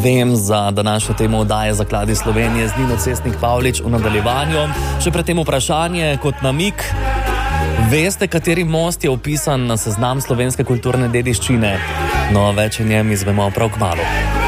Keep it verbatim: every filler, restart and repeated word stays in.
Vem za današnjo temo oddaje Zakladi Slovenije z Nino Cestnik Pavlič v nadaljevanju. Še pred tem vprašanje kot namik. Veste, kateri most je vpisan na seznam slovenske kulturne dediščine? No, več o njem izvemo prav kmalu.